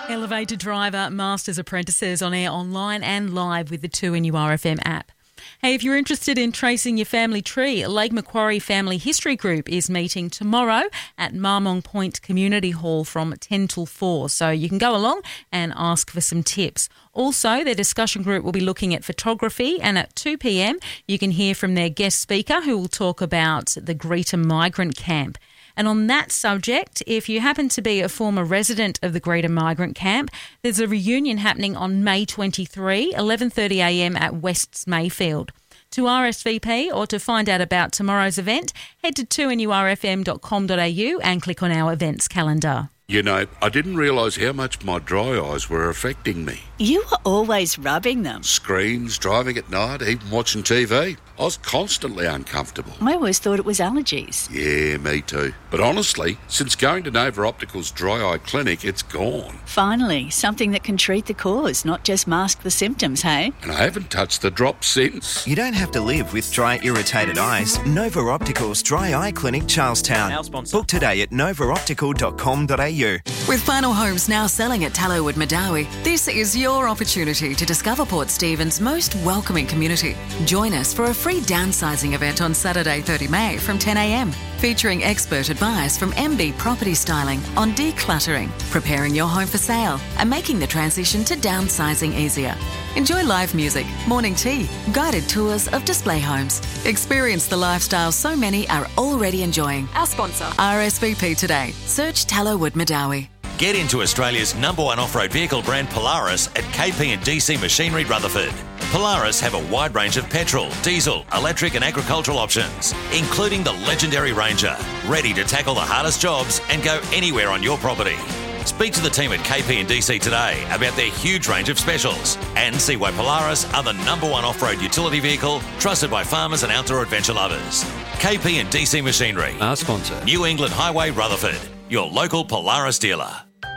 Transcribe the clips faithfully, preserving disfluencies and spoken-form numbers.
Elevator driver, Masters Apprentices on air online and live with the two N U R F M app. Hey, if you're interested in tracing your family tree, Lake Macquarie Family History Group is meeting tomorrow at Marmong Point Community Hall from ten till four, so you can go along and ask for some tips. Also, their discussion group will be looking at photography, and at two p.m. you can hear from their guest speaker who will talk about the Greater Migrant Camp. And on that subject, if you happen to be a former resident of the Greater Migrant Camp, there's a reunion happening on May twenty-third, eleven thirty a m at West's Mayfield. To R S V P or to find out about tomorrow's event, head to two n u r f m dot com dot a u and click on our events calendar. You know, I didn't realise how much my dry eyes were affecting me. You were always rubbing them. Screens, driving at night, even watching T V. I was constantly uncomfortable. I always thought it was allergies. Yeah, me too. But honestly, since going to Nova Optical's dry eye clinic, it's gone. Finally, something that can treat the cause, not just mask the symptoms, hey? And I haven't touched the drops since. You don't have to live with dry, irritated eyes. Nova Optical's Dry Eye Clinic, Charlestown. Our sponsor. Book today at nova optical dot com dot a u. With final homes now selling at Tallowood Madawi, this is your opportunity to discover Port Stephens' most welcoming community. Join us for a free downsizing event on Saturday, thirtieth of May from ten a m, featuring expert advice from M B Property Styling on decluttering, preparing your home for sale, and making the transition to downsizing easier. Enjoy live music, morning tea, guided tours of display homes. Experience the lifestyle so many are already enjoying. Our sponsor. R S V P today. Search Tallowood Madawi. Get into Australia's number one off-road vehicle brand Polaris at K P and D C Machinery Rutherford. Polaris have a wide range of petrol, diesel, electric and agricultural options, including the legendary Ranger, ready to tackle the hardest jobs and go anywhere on your property. Speak to the team at K P and D C today about their huge range of specials and see why Polaris are the number one off-road utility vehicle trusted by farmers and outdoor adventure lovers. K P and D C Machinery. Our sponsor. New England Highway, Rutherford. Your local Polaris dealer.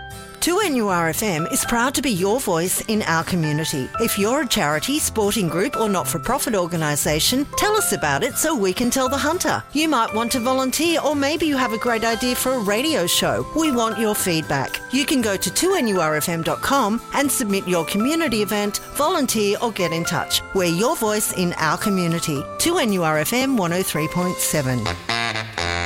two N U R F M is proud to be your voice in our community. If you're a charity, sporting group or not-for-profit organisation, tell us about it so we can tell the hunter. You might want to volunteer, or maybe you have a great idea for a radio show. We want your feedback. You can go to two n u r f m dot com and submit your community event, volunteer or get in touch. We're your voice in our community. two N U R F M one oh three point seven.